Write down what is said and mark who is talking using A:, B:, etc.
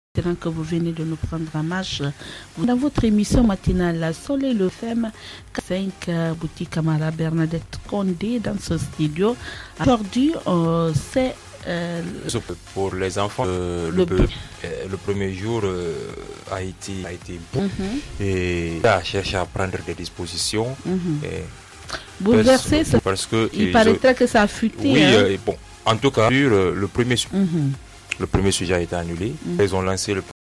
A: Que vous venez de nous prendre en marche dans votre émission matinale Soleil le FM 5 boutique Camara Bernadette Condé dans ce studio. Aujourd'hui, c'est
B: pour les enfants, le premier jour a été bon et a cherché à prendre des dispositions.
A: Bouleversé,
B: parce que
A: il paraîtrait que ça a fuité.
B: Oui, bon, en tout cas, le premier sujet a été annulé. Ils ont lancé le